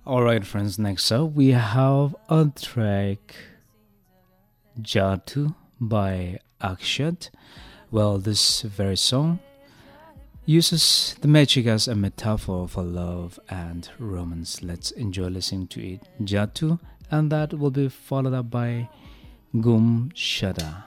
Alright, friends, next up we have a track Jatu by Akshat. Well, this very song uses the magic as a metaphor for love and romance. Let's enjoy listening to it. Jatu, and that will be followed up by Gum Shada.